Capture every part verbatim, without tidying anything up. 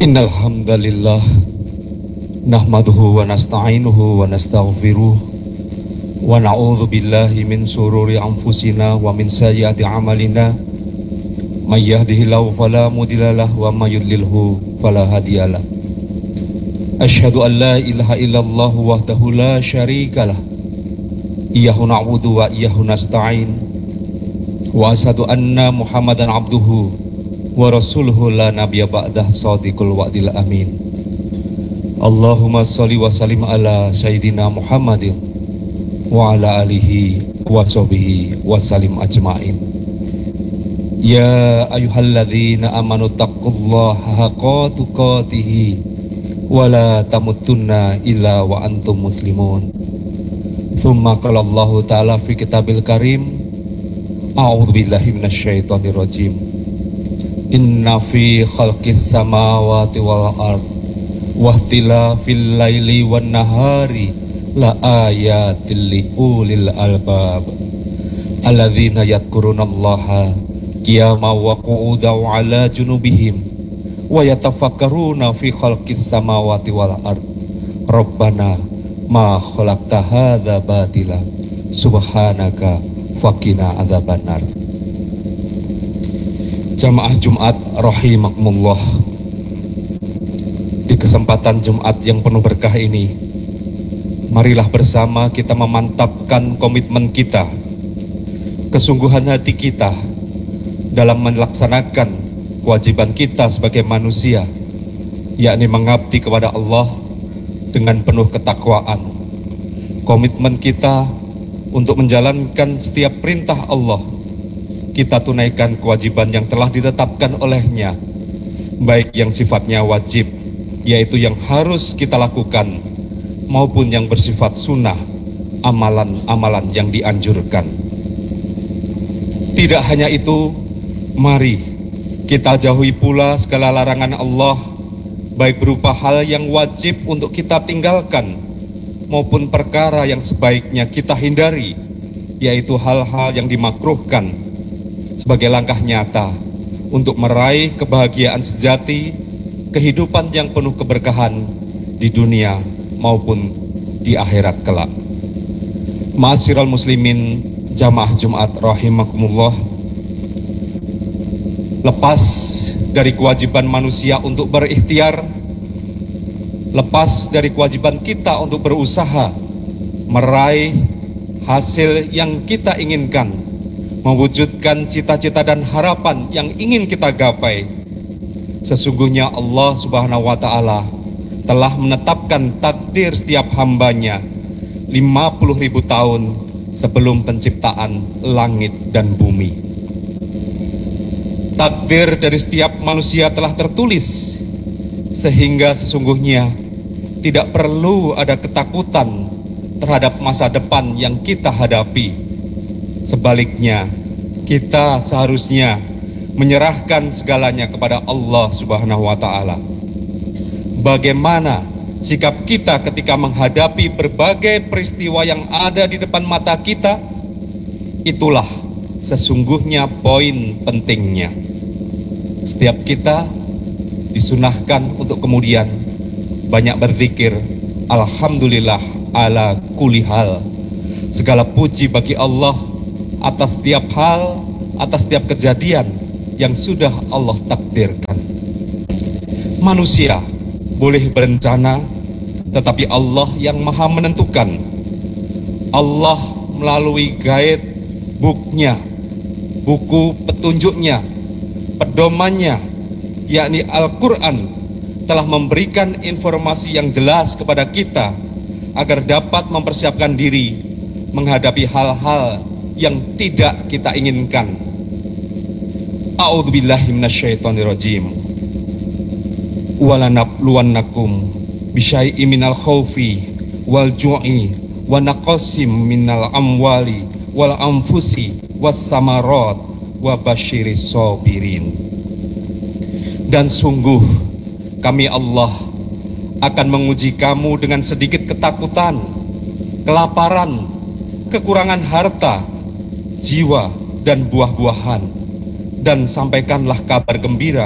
Innal hamdalillah nahmaduhu wa nasta'inuhu wa nastaghfiruh wa na'udzu billahi min sururi anfusina wa min sayyiati a'malina may yahdihillahu fala mudhillalah wa may yudlilhu fala hadiyalah. Asyhadu an la ilaha illallah wahdahu la syarikalah iyyahu na'budu wa iyyahu nasta'in wa asyhadu anna Muhammadan abduhu wa rasuluhu la nabiyya ba'dah shadiqul wa'dil amin. Allahumma sholli wa sallim ala sayyidina Muhammadin wa ala alihi wa sahbihi wa sallim ajma'in. Ya ayyuhalladzina amanu taqullaha haqqa tuqatih wa la tamutunna illa wa antum muslimun. Tsumma qala Allah ta'ala fi kitabil karim, a'udzu billahi minasyaitonir rajim. Inna fi khalqis samawati wal ard wa ikhtilafil laili wan nahari la ayatil li ulil albab alladzina yadhkurunallaha qiyaman wa qu'udan wa ala junubihim wa yatafakkaruna fi khalqis samawati wal ard rabbana ma khalaqta hadza batila subhanaka faqina adzabannar. Jamaah Jumat rahimakumullah, di kesempatan Jumat yang penuh berkah ini, marilah bersama kita memantapkan komitmen kita, kesungguhan hati kita dalam melaksanakan kewajiban kita sebagai manusia, yakni mengabdi kepada Allah dengan penuh ketakwaan. Komitmen kita untuk menjalankan setiap perintah Allah, kita tunaikan kewajiban yang telah ditetapkan olehnya, baik yang sifatnya wajib, yaitu yang harus kita lakukan, maupun yang bersifat sunnah, amalan-amalan yang dianjurkan. Tidak hanya itu, mari kita jauhi pula segala larangan Allah, baik berupa hal yang wajib untuk kita tinggalkan, maupun perkara yang sebaiknya kita hindari, yaitu hal-hal yang dimakruhkan, sebagai langkah nyata untuk meraih kebahagiaan sejati, kehidupan yang penuh keberkahan di dunia maupun di akhirat kelak. Ma'asyiral muslimin, jamaah Jumat rahimakumullah, lepas dari kewajiban manusia untuk berikhtiar, lepas dari kewajiban kita untuk berusaha meraih hasil yang kita inginkan, mewujudkan cita-cita dan harapan yang ingin kita gapai, sesungguhnya Allah Subhanahu wa Ta'ala telah menetapkan takdir setiap hambanya lima puluh ribu tahun sebelum penciptaan langit dan bumi. Takdir dari setiap manusia telah tertulis, sehingga sesungguhnya tidak perlu ada ketakutan terhadap masa depan yang kita hadapi. Sebaliknya, kita seharusnya menyerahkan segalanya kepada Allah Subhanahu wa Ta'ala. Bagaimana sikap kita ketika menghadapi berbagai peristiwa yang ada di depan mata kita? Itulah sesungguhnya poin pentingnya. Setiap kita disunahkan untuk kemudian banyak berzikir, alhamdulillah ala kulli hal. Segala puji bagi Allah atas setiap hal, atas setiap kejadian yang sudah Allah takdirkan. Manusia boleh berencana, tetapi Allah yang maha menentukan. Allah melalui guide book-nya, buku petunjuknya, pedomannya, yakni Al-Quran, telah memberikan informasi yang jelas kepada kita agar dapat mempersiapkan diri menghadapi hal-hal yang tidak kita inginkan. A'udzu billahi minasyaitonir rajim. Walanabluwannakum bisyai'in minal khaufi wal ju'i wa naqsim minal amwali wal anfusi was samarat wa basyiris sabirin. Dan sungguh kami Allah akan menguji kamu dengan sedikit ketakutan, kelaparan, kekurangan harta, jiwa, dan buah-buahan, dan sampaikanlah kabar gembira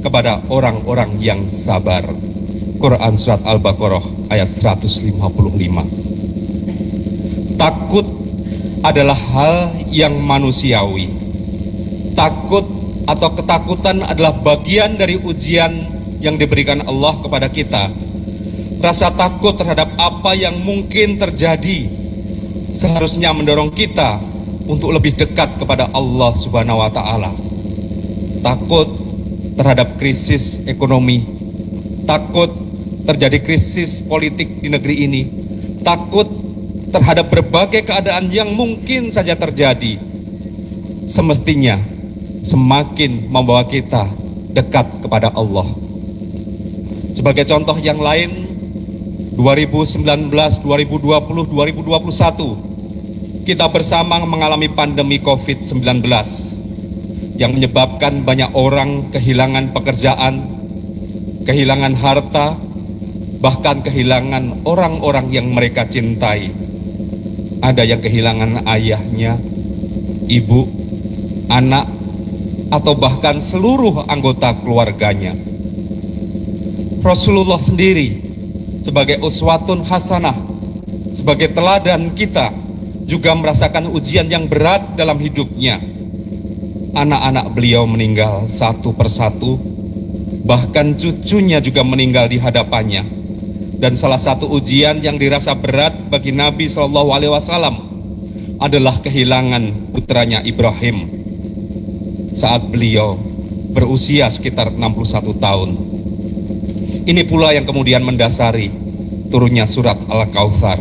kepada orang-orang yang sabar. Quran Surat Al-Baqarah ayat seratus lima puluh lima. Takut adalah hal yang manusiawi. Takut atau ketakutan adalah bagian dari ujian yang diberikan Allah kepada kita. Rasa takut terhadap apa yang mungkin terjadi seharusnya mendorong kita untuk lebih dekat kepada Allah Subhanahu wa Ta'ala. Takut terhadap krisis ekonomi, takut terjadi krisis politik di negeri ini, takut terhadap berbagai keadaan yang mungkin saja terjadi, semestinya semakin membawa kita dekat kepada Allah. Sebagai contoh yang lain, dua ribu sembilan belas, dua ribu dua puluh, dua ribu dua puluh satu kita bersama mengalami pandemi covid sembilan belas yang menyebabkan banyak orang kehilangan pekerjaan, kehilangan harta, bahkan kehilangan orang-orang yang mereka cintai. Ada yang kehilangan ayahnya, ibu, anak, atau bahkan seluruh anggota keluarganya. Rasulullah sendiri sebagai uswatun hasanah, sebagai teladan kita, juga merasakan ujian yang berat dalam hidupnya. Anak-anak beliau meninggal satu persatu, bahkan cucunya juga meninggal di hadapannya. Dan salah satu ujian yang dirasa berat bagi Nabi shallallahu alaihi wasallam adalah kehilangan putranya Ibrahim saat beliau berusia sekitar enam puluh satu tahun. Ini pula yang kemudian mendasari turunnya surat Al-Kautsar.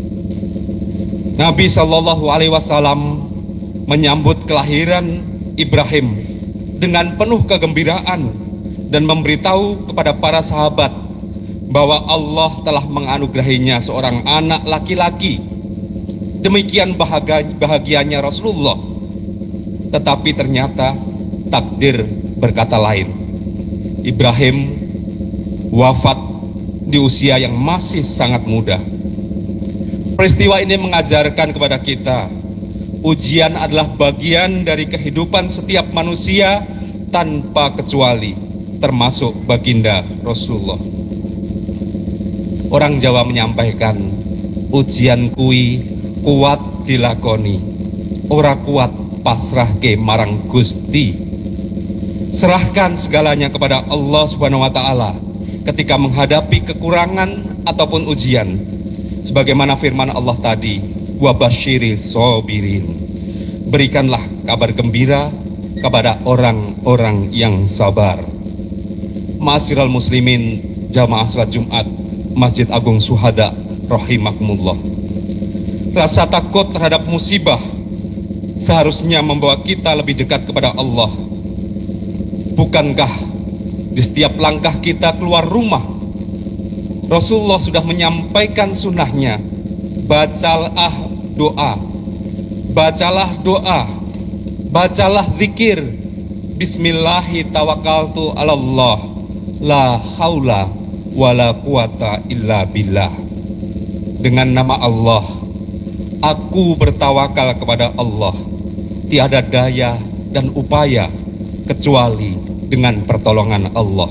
Nabi shallallahu alaihi wasallam menyambut kelahiran Ibrahim dengan penuh kegembiraan dan memberitahu kepada para sahabat bahwa Allah telah menganugerahinya seorang anak laki-laki. Demikian bahagia, bahagianya Rasulullah. Tetapi ternyata takdir berkata lain. Ibrahim wafat di usia yang masih sangat muda. Peristiwa ini mengajarkan kepada kita, ujian adalah bagian dari kehidupan setiap manusia tanpa kecuali, termasuk baginda Rasulullah. Orang Jawa menyampaikan, ujian kui kuat dilakoni, ora kuat pasrahke marang Gusti. Serahkan segalanya kepada Allah Subhanahu wa Ta'ala ketika menghadapi kekurangan ataupun ujian. Sebagaimana firman Allah tadi, wa basyiril sabirin, berikanlah kabar gembira kepada orang-orang yang sabar. Ma'asyiral muslimin, jamaah salat Jumat Masjid Agung Syuhada rahimakumullah. Rasa takut terhadap musibah seharusnya membawa kita lebih dekat kepada Allah. Bukankah di setiap langkah kita keluar rumah, Rasulullah sudah menyampaikan sunnahnya, bacalah doa, bacalah doa, bacalah zikir, bismillahi tawakkaltu ala Allah, la haula wala quwata illa billah. Dengan nama Allah, aku bertawakal kepada Allah, tiada daya dan upaya kecuali dengan pertolongan Allah.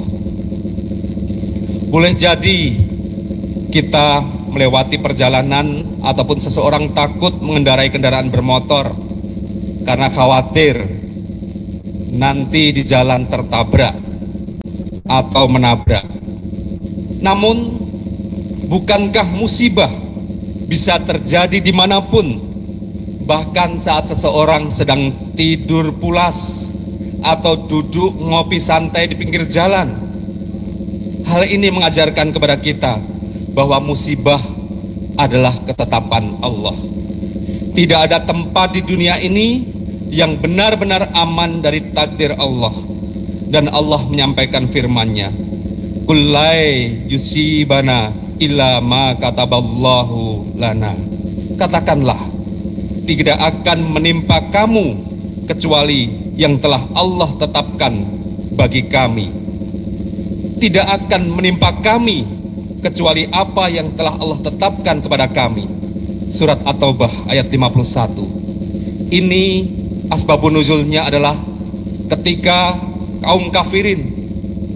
Boleh jadi kita melewati perjalanan ataupun seseorang takut mengendarai kendaraan bermotor karena khawatir nanti di jalan tertabrak atau menabrak. Namun, bukankah musibah bisa terjadi dimanapun, bahkan saat seseorang sedang tidur pulas atau duduk ngopi santai di pinggir jalan? Hal ini mengajarkan kepada kita bahwa musibah adalah ketetapan Allah. Tidak ada tempat di dunia ini yang benar-benar aman dari takdir Allah. Dan Allah menyampaikan firman-Nya, kullai yusibana illa ma kataballahu lana. Katakanlah, tidak akan menimpa kamu kecuali yang telah Allah tetapkan bagi kami. Tidak akan menimpa kami kecuali apa yang telah Allah tetapkan kepada kami. Surat At-Taubah ayat lima puluh satu. Ini asbabun nuzulnya adalah ketika kaum kafirin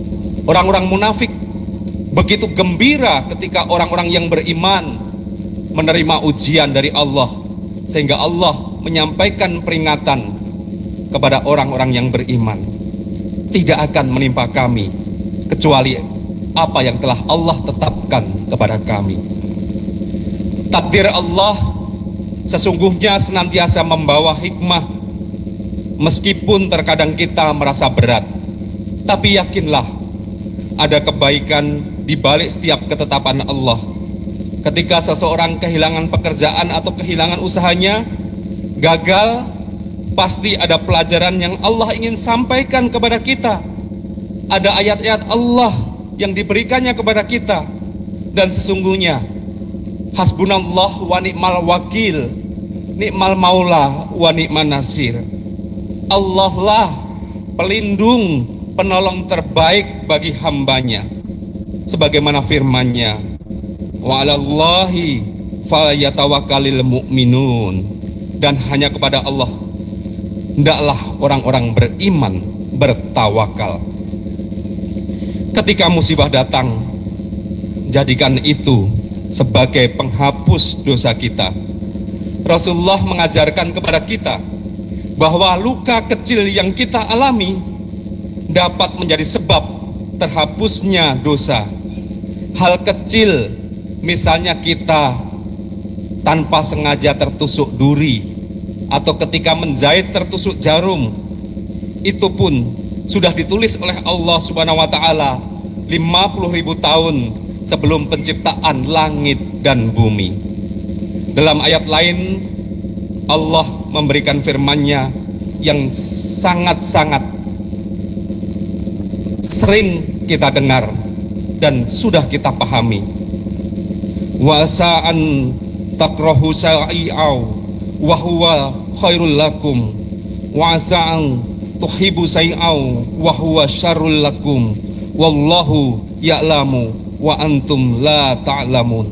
Orang-orang munafik begitu gembira ketika orang-orang yang beriman menerima ujian dari Allah, sehingga Allah menyampaikan peringatan kepada orang-orang yang beriman, tidak akan menimpa kami kecuali apa yang telah Allah tetapkan kepada kami. Takdir Allah sesungguhnya senantiasa membawa hikmah, meskipun terkadang kita merasa berat, tapi yakinlah ada kebaikan di balik setiap ketetapan Allah. Ketika seseorang kehilangan pekerjaan atau kehilangan usahanya, gagal, pasti ada pelajaran yang Allah ingin sampaikan kepada kita. Ada ayat-ayat Allah yang diberikannya kepada kita. Dan sesungguhnya hasbunallah wa ni'mal wakil, ni'mal maula wa ni'man nasir. Allah lah pelindung, penolong terbaik bagi hambanya. Sebagaimana firman-Nya, wa 'alallahi falyatawakkalul mu'minun, dan hanya kepada Allah hendaklah orang-orang beriman bertawakal. Ketika musibah datang, jadikan itu sebagai penghapus dosa kita. Rasulullah mengajarkan kepada kita bahwa luka kecil yang kita alami dapat menjadi sebab terhapusnya dosa. Hal kecil, misalnya kita tanpa sengaja tertusuk duri, atau ketika menjahit tertusuk jarum, itu pun sudah ditulis oleh Allah Subhanahu wa taala lima puluh ribu tahun sebelum penciptaan langit dan bumi. Dalam ayat lain Allah memberikan firman-Nya yang sangat-sangat sering kita dengar dan sudah kita pahami. Wa sa'an takrahu sa'i'aw wa huwa khairul lakum wa sa'an tuhibbu sa'i'aw wa huwa syarrul lakum wallahu ya'lamu wa antum la ta'lamun.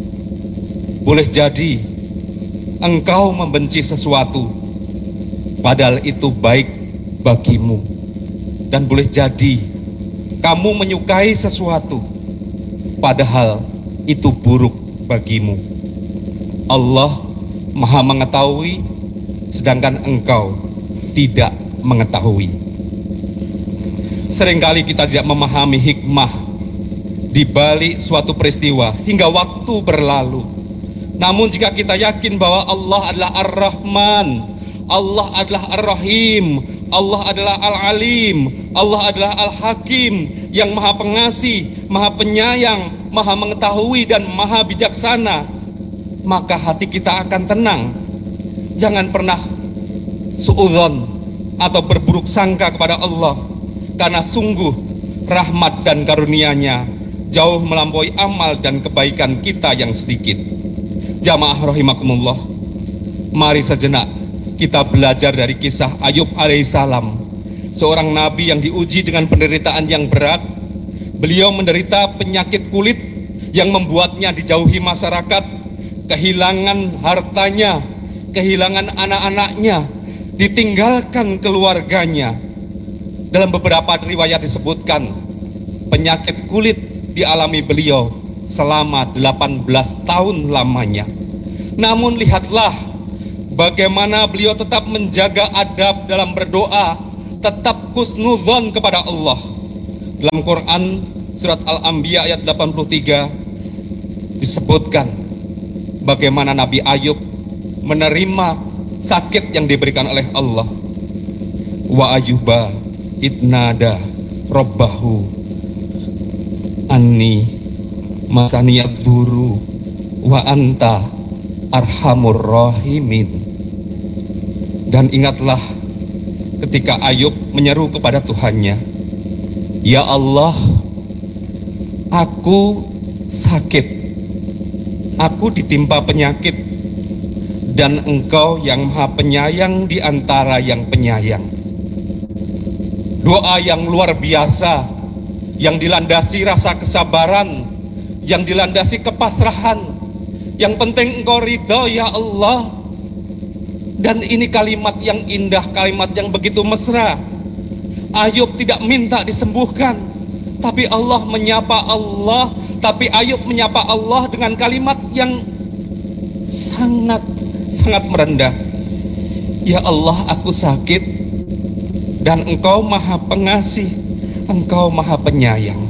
Boleh jadi engkau membenci sesuatu padahal itu baik bagimu, dan boleh jadi kamu menyukai sesuatu padahal itu buruk bagimu. Allah Maha mengetahui, sedangkan engkau tidak mengetahui. Seringkali kita tidak memahami hikmah di balik suatu peristiwa hingga waktu berlalu. Namun jika kita yakin bahwa Allah adalah Ar-Rahman, Allah adalah Ar-Rahim, Allah adalah Al-Alim, Allah adalah Al-Hakim, yang Maha Pengasih, Maha Penyayang, Maha Mengetahui dan Maha Bijaksana, maka hati kita akan tenang. Jangan pernah suudzon atau berburuk sangka kepada Allah, karena sungguh rahmat dan karunia-Nya jauh melampaui amal dan kebaikan kita yang sedikit. Jamaah rahimakumullah, mari sejenak kita belajar dari kisah Ayub alaihissalam, seorang nabi yang diuji dengan penderitaan yang berat. Beliau menderita penyakit kulit yang membuatnya dijauhi masyarakat, kehilangan hartanya, kehilangan anak-anaknya, ditinggalkan keluarganya. Dalam beberapa riwayat disebutkan penyakit kulit dialami beliau selama delapan belas tahun lamanya. Namun lihatlah bagaimana beliau tetap menjaga adab dalam berdoa, tetap husnudzon kepada Allah. Dalam Quran surat Al-Anbiya ayat delapan puluh tiga disebutkan bagaimana Nabi Ayub menerima sakit yang diberikan oleh Allah. Wa ayyuba idnada rabbahu anni masaniyad dzuru wa anta arhamur rahimin. Dan ingatlah ketika Ayub menyeru kepada Tuhannya, ya Allah, aku sakit, aku ditimpa penyakit, dan Engkau yang Maha Penyayang di antara yang penyayang. Doa yang luar biasa, yang dilandasi rasa kesabaran, yang dilandasi kepasrahan. Yang penting Engkau ridho ya Allah. Dan ini kalimat yang indah, kalimat yang begitu mesra. Ayub tidak minta disembuhkan, Tapi Allah menyapa Allah, tapi Ayub menyapa Allah dengan kalimat yang sangat sangat merendah. Ya Allah, aku sakit dan Engkau Maha Pengasih, Engkau Maha Penyayang.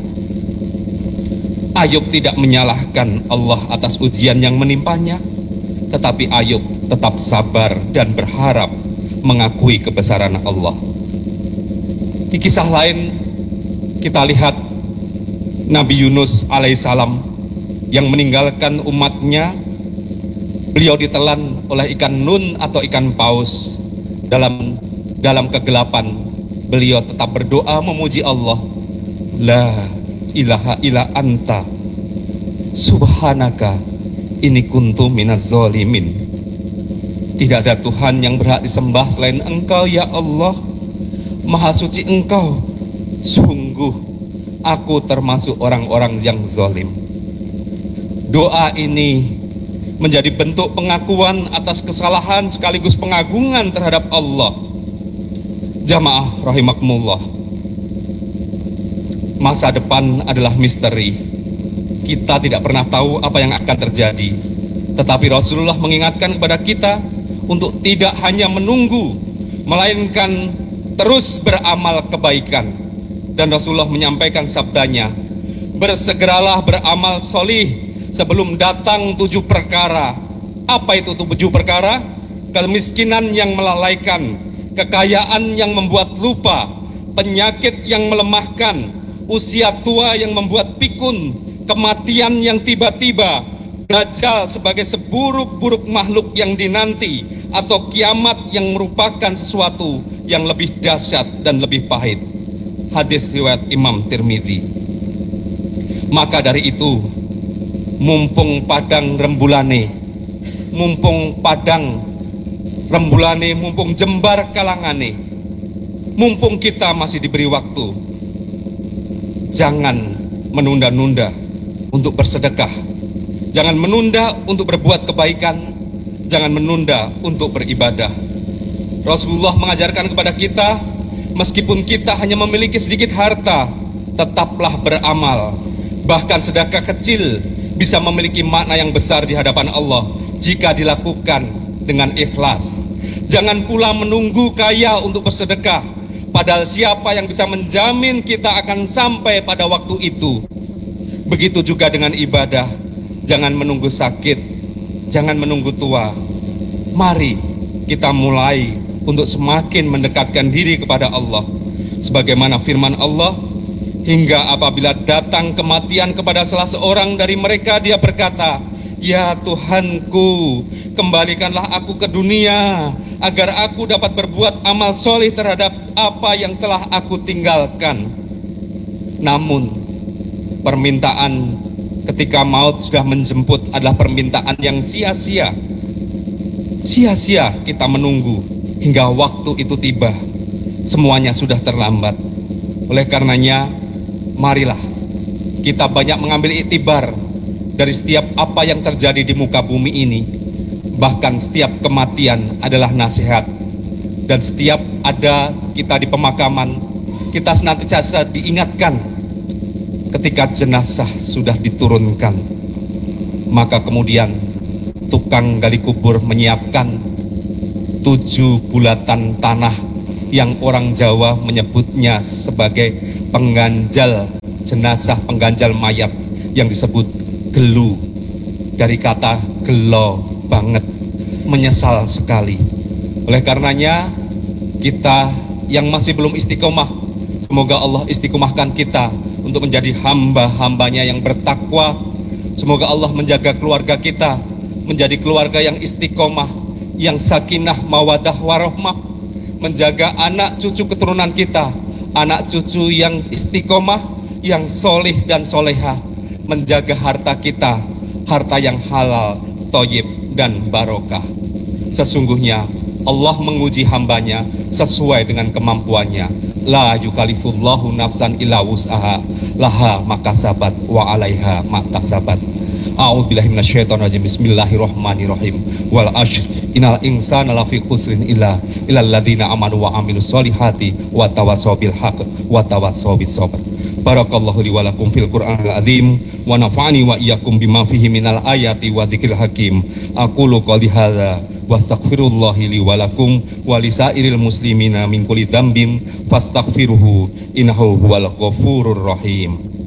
Ayub tidak menyalahkan Allah atas ujian yang menimpanya, tetapi Ayub tetap sabar dan berharap mengakui kebesaran Allah. Di kisah lain kita lihat Nabi Yunus alaihissalam yang meninggalkan umatnya. Beliau ditelan oleh ikan nun atau ikan paus. Dalam dalam kegelapan beliau tetap berdoa memuji Allah. La ilaha illa anta subhanaka inni kuntu minaz zalimin. Tidak ada Tuhan yang berhak disembah selain Engkau ya Allah. Maha suci Engkau. Sungguh aku termasuk orang-orang yang zalim. Doa ini menjadi bentuk pengakuan atas kesalahan sekaligus pengagungan terhadap Allah. Jamaah rahimakumullah. Masa depan adalah misteri. Kita tidak pernah tahu apa yang akan terjadi. Tetapi Rasulullah mengingatkan kepada kita untuk tidak hanya menunggu, melainkan terus beramal kebaikan. Dan Rasulullah menyampaikan sabdanya, bersegeralah beramal solih sebelum datang tujuh perkara. Apa itu tujuh perkara? Kemiskinan yang melalaikan, kekayaan yang membuat lupa, penyakit yang melemahkan, usia tua yang membuat pikun, kematian yang tiba-tiba, Dajjal sebagai seburuk-buruk makhluk yang dinanti, atau kiamat yang merupakan sesuatu yang lebih dahsyat dan lebih pahit. Hadis riwayat Imam Tirmidzi. Maka dari itu, mumpung padang rembulane, mumpung padang rembulane, mumpung jembar kalangane, mumpung kita masih diberi waktu, jangan menunda-nunda untuk bersedekah, jangan menunda untuk berbuat kebaikan, jangan menunda untuk beribadah. Rasulullah mengajarkan kepada kita, meskipun kita hanya memiliki sedikit harta, tetaplah beramal. Bahkan sedekah kecil bisa memiliki makna yang besar di hadapan Allah jika dilakukan dengan ikhlas. Jangan pula menunggu kaya untuk bersedekah, padahal siapa yang bisa menjamin kita akan sampai pada waktu itu. Begitu juga dengan ibadah. Jangan menunggu sakit, jangan menunggu tua. Mari kita mulai untuk semakin mendekatkan diri kepada Allah. Sebagaimana firman Allah, hingga apabila datang kematian kepada salah seorang dari mereka, dia berkata, ya Tuhanku, kembalikanlah aku ke dunia, agar aku dapat berbuat amal soleh terhadap apa yang telah aku tinggalkan. Namun, permintaan ketika maut sudah menjemput adalah permintaan yang sia-sia. Sia-sia kita menunggu hingga waktu itu tiba. Semuanya sudah terlambat. Oleh karenanya, marilah kita banyak mengambil iktibar dari setiap apa yang terjadi di muka bumi ini. Bahkan setiap kematian adalah nasihat. Dan setiap ada kita di pemakaman, kita senantiasa diingatkan ketika jenazah sudah diturunkan. Maka kemudian tukang gali kubur menyiapkan tujuh bulatan tanah yang orang Jawa menyebutnya sebagai pengganjal jenazah, pengganjal mayat, yang disebut gelu, dari kata gelo banget, menyesal sekali. Oleh karenanya, kita yang masih belum istiqomah, semoga Allah istiqomahkan kita untuk menjadi hamba-hambanya yang bertakwa. Semoga Allah menjaga keluarga kita menjadi keluarga yang istiqomah, yang sakinah, mawadah, warahmah, menjaga anak cucu keturunan kita, anak cucu yang istiqomah, yang solih dan soleha, menjaga harta kita, harta yang halal, thoyyib dan barokah. Sesungguhnya Allah menguji hambanya sesuai dengan kemampuannya. La yukallifullahu nafsan illa wus'aha, laha makasabat wa alaiha maktasabat. A'udzubillahi minasyaitonirrajim. Bismillahirrahmanirrahim. Wal ashr innal insana lafi khusrin illa illal ladzina amanu wa amilus solihati wa tawassaw bil haqq wa tawassaw bis sabr. Barakallahu li wa lakum fil Qur'anil azim wa nafa'ani wa iyyakum bima fihi minal ayati wa dzikril hakim. Aqulu qouli hadza wa astaghfirullahi li wa lakum wa lisairil muslimina min kulli dzambin fastaghfiruhu innahu huwal ghafurur rahim.